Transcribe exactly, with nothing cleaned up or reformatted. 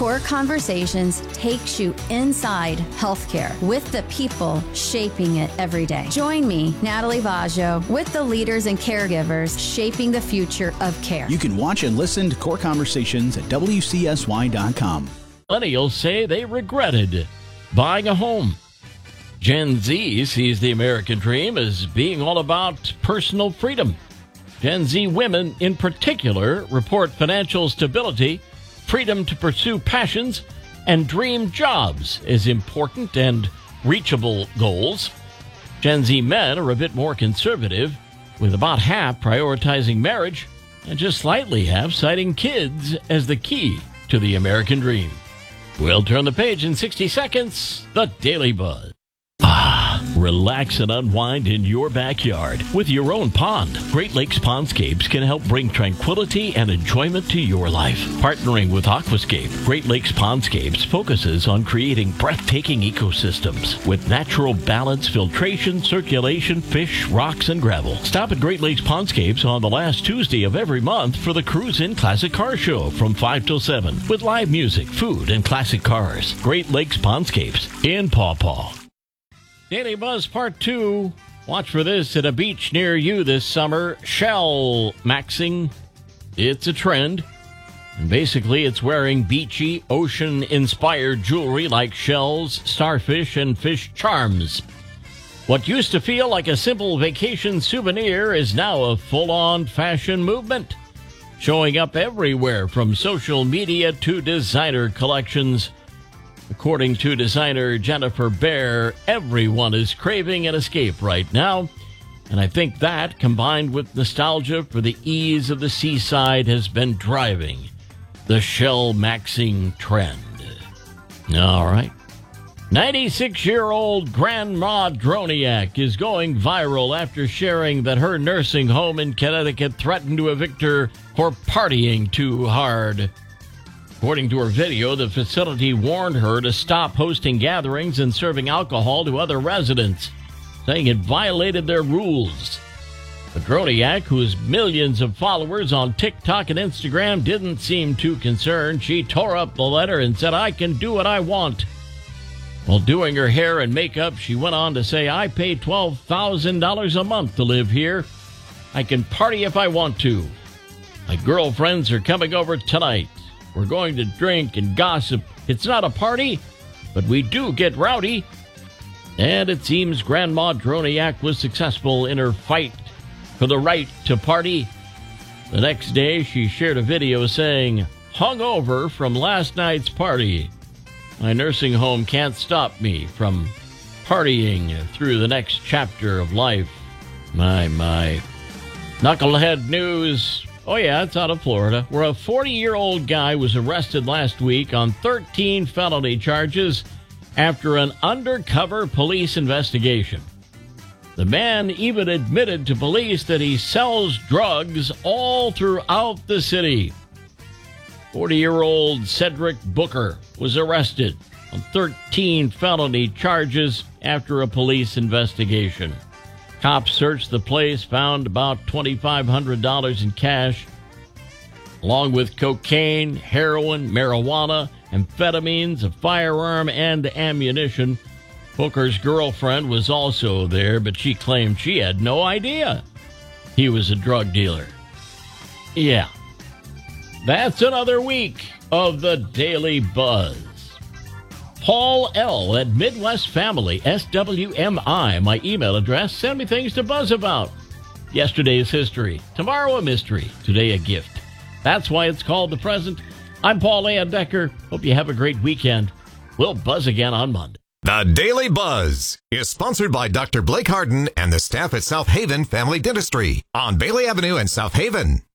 Core Conversations takes you inside healthcare with the people shaping it every day. Join me, Natalie Vaggio, with the leaders and caregivers shaping the future of care. You can watch and listen to Core Conversations at W C S Y dot com. Millennials say they regretted buying a home. Gen Z sees the American dream as being all about personal freedom. Gen Z women in particular report financial stability, freedom to pursue passions, and dream jobs as important and reachable goals. Gen Z men are a bit more conservative, with about half prioritizing marriage and just slightly half citing kids as the key to the American dream. We'll turn the page in sixty seconds. The Daily Buzz. Ah, relax and unwind in your backyard with your own pond. Great Lakes Pondscapes can help bring tranquility and enjoyment to your life. Partnering with Aquascape, Great Lakes Pondscapes focuses on creating breathtaking ecosystems with natural balance, filtration, circulation, fish, rocks, and gravel. Stop at Great Lakes Pondscapes on the last Tuesday of every month for the Cruise In Classic Car Show from five till seven with live music, food, and classic cars. Great Lakes Pondscapes in Paw Paw. Daily Buzz Part two. Watch for this at a beach near you this summer. Shell maxing. It's a trend. And basically, it's wearing beachy, ocean-inspired jewelry like shells, starfish, and fish charms. What used to feel like a simple vacation souvenir is now a full-on fashion movement, showing up everywhere from social media to designer collections. According to designer Jennifer Behr, everyone is craving an escape right now, and I think that, combined with nostalgia for the ease of the seaside, has been driving the shell maxing trend. All right. ninety-six-year-old Grandma Droniak is going viral after sharing that her nursing home in Connecticut threatened to evict her for partying too hard. According to her video, the facility warned her to stop hosting gatherings and serving alcohol to other residents, saying it violated their rules. But Droniak, who has millions of followers on TikTok and Instagram, didn't seem too concerned. She tore up the letter and said, "I can do what I want." While doing her hair and makeup, she went on to say, "I pay twelve thousand dollars a month to live here. I can party if I want to. My girlfriends are coming over tonight. We're going to drink and gossip. It's not a party, but we do get rowdy." And it seems Grandma Droniak was successful in her fight for the right to party. The next day, she shared a video saying, "Hungover from last night's party. My nursing home can't stop me from partying through the next chapter of life." My, my. Knucklehead news. Oh, yeah, it's out of Florida, where a forty-year-old guy was arrested last week on thirteen felony charges after an undercover police investigation. The man even admitted to police that he sells drugs all throughout the city. forty-year-old Cedric Booker was arrested on thirteen felony charges after a police investigation. Cops searched the place, found about twenty-five hundred dollars in cash, along with cocaine, heroin, marijuana, amphetamines, a firearm, and ammunition. Booker's girlfriend was also there, but she claimed she had no idea he was a drug dealer. Yeah, that's another week of the Daily Buzz. Paul L. at Midwest Family, S W M I, my email address. Send me things to buzz about. Yesterday's history, tomorrow a mystery, today a gift. That's why it's called The Present. I'm Paul A. Decker. Hope you have a great weekend. We'll buzz again on Monday. The Daily Buzz is sponsored by Doctor Blake Harden and the staff at South Haven Family Dentistry on Bailey Avenue in South Haven.